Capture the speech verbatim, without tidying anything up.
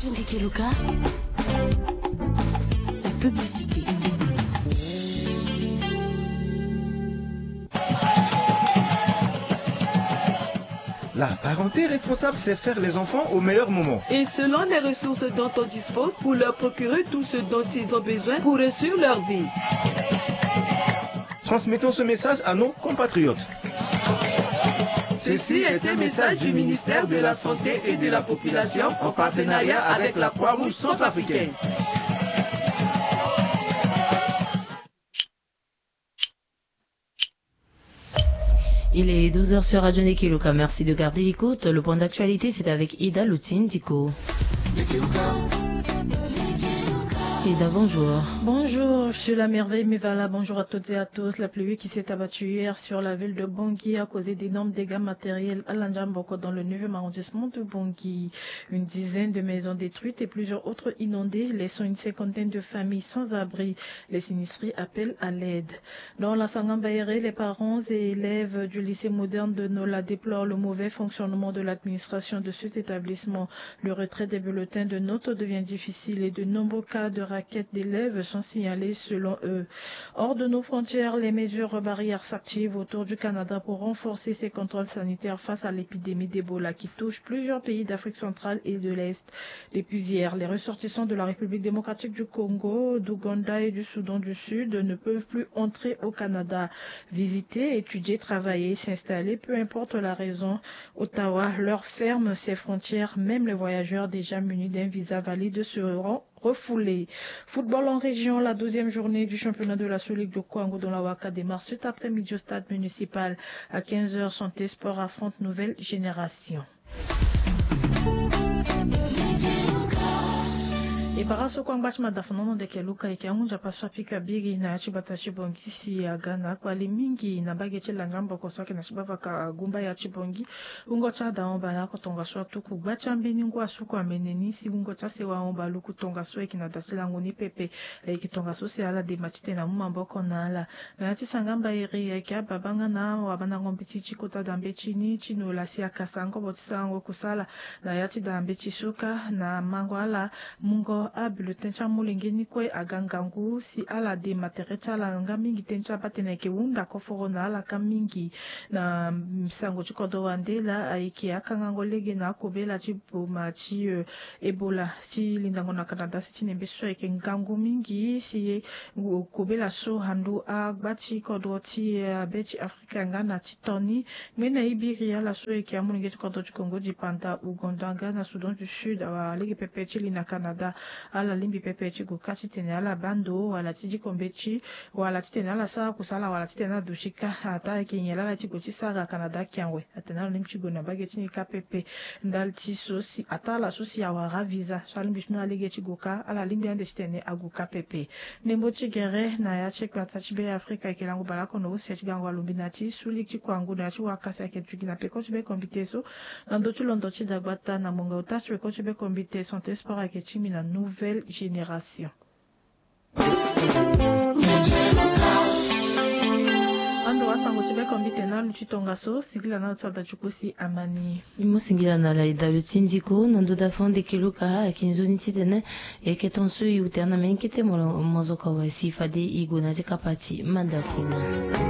Fondeke Luka, la publicité. La parenté responsable, c'est faire les enfants au meilleur moment. Et selon les ressources dont on dispose, pour leur procurer tout ce dont ils ont besoin pour réussir leur vie. Transmettons ce message à nos compatriotes. Ceci est un message du ministère de la Santé et de la Population en partenariat avec la Croix-Rouge centrafricaine. Il est douze heures sur Radio Nekeluka. Merci de garder l'écoute. Le point d'actualité, c'est avec Ida Loutine-Diko. Ida, bonjour. Bonjour, sur la merveille Mevala, bonjour à toutes et à tous. La pluie qui s'est abattue hier sur la ville de Bangui a causé d'énormes dégâts matériels à Lanjamboko dans le neuvième arrondissement de Bangui. Une dizaine de maisons détruites et plusieurs autres inondées, laissant une cinquantaine de familles sans abri. Les sinistrés appellent à l'aide. Dans la Sangambaéré, les parents et élèves du lycée moderne de Nola déplorent le mauvais fonctionnement de l'administration de cet établissement. Le retrait des bulletins de notes devient difficile et de nombreux cas de raquettes d'élèves sont signalés selon eux. Hors de nos frontières, les mesures barrières s'activent autour du Canada pour renforcer ses contrôles sanitaires face à l'épidémie d'Ebola qui touche plusieurs pays d'Afrique centrale et de l'Est. Depuis hier, les ressortissants de la République démocratique du Congo, d'Ouganda et du Soudan du Sud ne peuvent plus entrer au Canada. Visiter, étudier, travailler, s'installer, peu importe la raison. Ottawa leur ferme ses frontières, même les voyageurs déjà munis d'un visa valide seront refoulés. Football en région, la douzième journée du championnat de la Sous-Ligue de Kwango dans la Waka démarre cet après-midi au stade municipal. À quinze heures, Santé Sport affronte Nouvelle Génération. E para so kwang batch madafano de keluka ike unja paswa pika bigi na chibata chibongi si ya Ghana kwa limingi na bageche la ngambo ko swake na chibava ka gumba ya chibongi ungo cha da omba ya ko tonga swa tuku bacha mbeni ngo asuko ameneni si ungo cha se wa omba luku tonga swa ikina dachila ngoni pepe e kitonga so se ala de machite na mumambo ko na ala na chi sangamba iri ya kya babanga na wa bana ngombe chichi kota dambe chini chino la si akasango botisango kusala na ya chi dambe chisuka na mango ala mungo a bulletin cha mulingeni kwe agangangu si ala de matere cha la ngamingi tencha batene ke unda ko forona ala kamingi na msango chikodo wandela aiki akangango lege na kobela chipo machi uh, Ebola chi lindango na Canada si chinembe so eke ngangu mingi si uh, kobela so handu a bachi kodo ti uh, bechi Afrika ngana chitoni mena ibiri ala so eke amulingi chikodo chikongo jipanda Uganda ngana Soudan du Sud wa lege pepe chili na Canada ala limbi pepe chigo kachi tene ala bando wala chiji kombechi wala tene ala sa kusala wala tene ala dushika ata kinyela la chigo chisaga Canada kiangwe atena limbi chigo na bage chini ka pepe ndal chisosi ata la sosi ya wara visa shalimbi shino alege chigo ka ala limbi ande tene agu ka pepe nembo chigere na ya chekwa tachibe Afrika kilango balako no usi chigango alumbina chi suli chikwangu na chi wakasa ke tugina pe ko chibe kombiteso ndo chulondo chidagbata na monga utachi ko chibe kombite Santé Sport ake chimi na Nouvelle Génération. Ando wasango chibe kombite na luchitonga so sigila na tsada chukusi amani. Imo singila na la Ida Loutine-Diko nando da Fondeke Luka akinzoni titene eketonsu yutena menkete mozo kawa sifade igona kapati mandatina.